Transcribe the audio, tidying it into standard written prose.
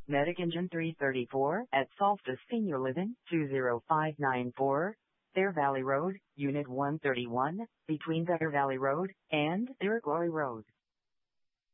Medic Engine 334 at Solstice Senior Living, 20594, Bear Valley Road, Unit 131, between Bear Valley Road and Iroquois Road.